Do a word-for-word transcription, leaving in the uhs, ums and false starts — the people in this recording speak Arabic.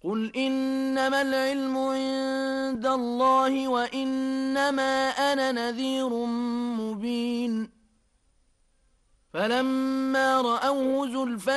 قل إنما العلم عند الله وإنما أنا نذير مبين فلما رأوه زلفى